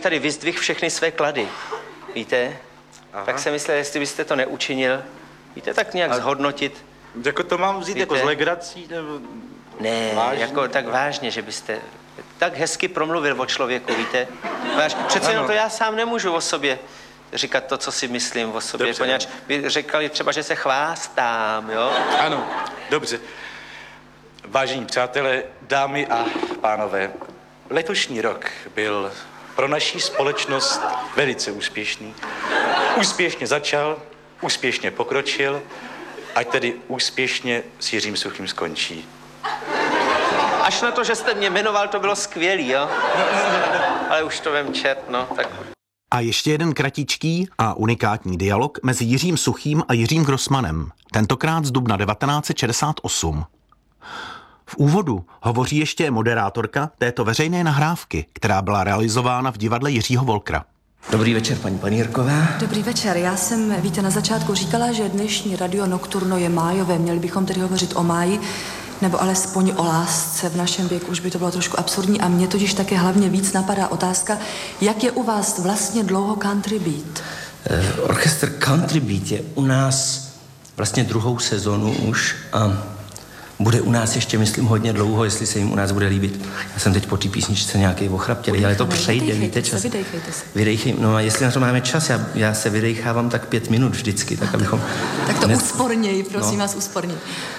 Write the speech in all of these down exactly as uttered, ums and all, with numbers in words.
tady vyzdvihl všechny své klady. Víte? Aha. Tak jsem myslel, jestli byste to neučinil. Víte, tak nějak a zhodnotit. Jako to mám vzít víte? Jako s legrací? Nebo... Ne, vážně? Jako tak vážně, že byste tak hezky promluvil o člověku, víte? Váž, přece jenom to já sám nemůžu o sobě říkat to, co si myslím o sobě, dobře, poněvadž by řekli třeba, že se chvástám, jo? Ano, dobře. Vážení přátelé, dámy a pánové, letošní rok byl pro naši společnost velice úspěšný. Úspěšně začal, úspěšně pokročil, ať tedy úspěšně s Jiřím Suchým skončí. Až na to, že jste mě jmenoval, to bylo skvělý, jo? Ale už to vem čert, no, tak... A ještě jeden kratičký a unikátní dialog mezi Jiřím Suchým a Jiřím Grossmanem, tentokrát z dubna devatenáct set šedesát osm. V úvodu hovoří ještě moderátorka této veřejné nahrávky, která byla realizována v divadle Jiřího Wolkera. Dobrý večer, paní Panírková. Dobrý večer. Já jsem, víte, na začátku říkala, že dnešní Radio Nocturno je májové. Měli bychom tedy hovořit o máji, nebo alespoň o lásce. V našem věku už by to bylo trošku absurdní a mě totiž také hlavně víc napadá otázka, jak je u vás vlastně dlouho Country Beat? Eh, orchestr Country Beat je u nás vlastně druhou sezonu už a bude u nás ještě, myslím, hodně dlouho, jestli se jim u nás bude líbit. Já jsem teď po té písničce nějaký ochraptělý, ale to přejde, víte, čas. Vydejchejte se. Vydejchej, no a jestli na to máme čas, já, já se vydejchávám tak pět minut vždycky, tak abychom... Tak to ne... úsporněji, prosím no. vás, úsporněji.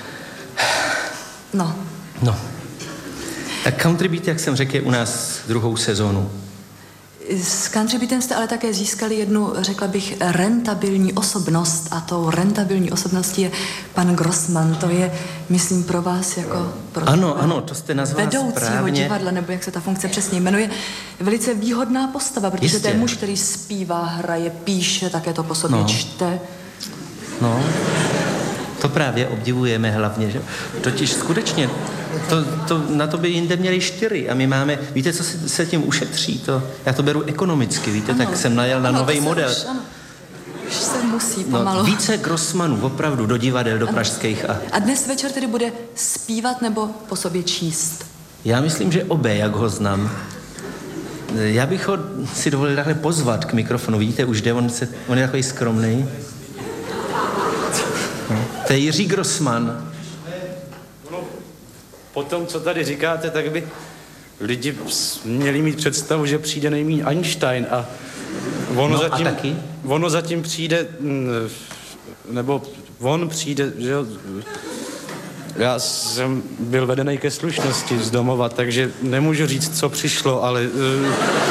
No. No. Tak Country Beat, jak jsem řekl, je u nás druhou sezónu. S Country Beatem jste ale také získali jednu, řekla bych, rentabilní osobnost a tou rentabilní osobností je pan Grossman. To je, myslím, pro vás jako pro ano, ano, to jste nazvala vedoucího správně. divadla, nebo jak se ta funkce přesně jmenuje, velice výhodná postava, protože jistě. to je muž, který zpívá, hraje, píše, také to po sobě no. čte. No, to právě obdivujeme hlavně, že? Totiž skutečně, to, to, na to by jinde měli čtyři a my máme, víte, co se, se tím ušetří, to, já to beru ekonomicky, víte, ano, tak jsem najel na nový model. Už, ano. Už se musí pomalu. No, více Grossmanů, opravdu, do divadel, do ano. pražských. A... a dnes večer tedy bude zpívat nebo po sobě číst? Já myslím, že obé, jak ho znám. Já bych ho si dovolil takhle pozvat k mikrofonu, vidíte, už jde, on, se, on je takový skromný. No. To je Jiří Grossman. No, po tom, co tady říkáte, tak by lidi měli mít představu, že přijde nejmíň Einstein a ono, no, zatím, a taky? ono zatím přijde, nebo on přijde, že jo, já jsem byl vedený ke slušnosti z domova, takže nemůžu říct, co přišlo, ale uh, uh,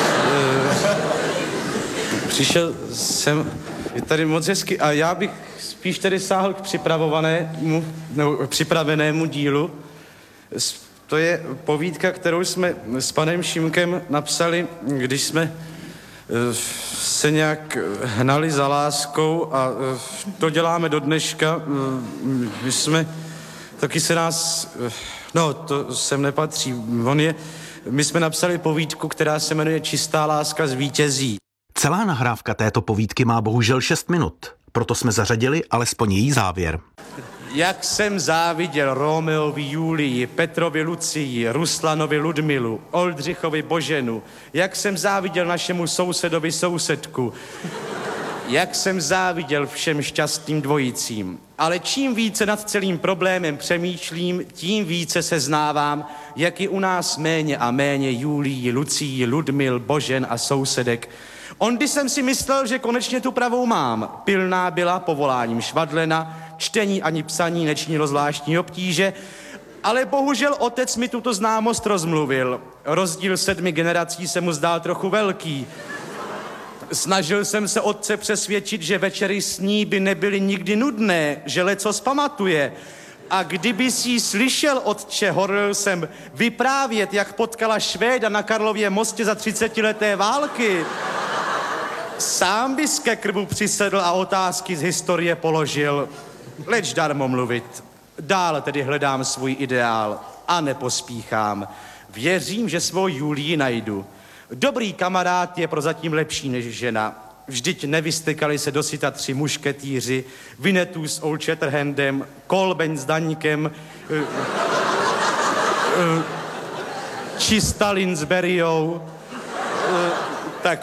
přišel jsem, je tady moc hezky a já bych spíš tedy sáhl k připravovanému, nebo připravenému dílu. To je povídka, kterou jsme s panem Šimkem napsali, když jsme se nějak hnali za láskou a to děláme do dneška. My jsme, taky se nás, no to sem nepatří, on je, my jsme napsali povídku, která se jmenuje Čistá láska zvítězí. Celá nahrávka této povídky má bohužel šest minut, proto jsme zařadili alespoň její závěr. Jak jsem záviděl Romeovi Julii, Petrovi Lucii, Ruslanovi Ludmilu, Oldřichovi Boženu, jak jsem záviděl našemu sousedovi sousedku, jak jsem záviděl všem šťastným dvojicím. Ale čím více nad celým problémem přemýšlím, tím více seznávám, jak je u nás méně a méně Julii, Lucii, Ludmil, Božen a sousedek. Ondy jsem si myslel, že konečně tu pravou mám. Pilná byla povoláním švadlena, čtení ani psaní nečinilo zvláštní obtíže, ale bohužel otec mi tuto známost rozmluvil. Rozdíl sedmi generací se mu zdál trochu velký. Snažil jsem se otce přesvědčit, že večery s ní by nebyly nikdy nudné, že lecos pamatuje. A kdyby si slyšel, otče, horlil jsem vyprávět, jak potkala Švéda na Karlově mostě za třicetileté války. Sám bys ke krbu přisedl a otázky z historie položil. Leč darmo mluvit. Dál tedy hledám svůj ideál a nepospíchám. Věřím, že svou Julii najdu. Dobrý kamarád je prozatím lepší než žena. Vždyť nevystekali se dosyta tři mušketýři, Vinetů s Old Shatterhandem, Kolbeň s Daňkem, uh, uh, či Stalin s Beriou.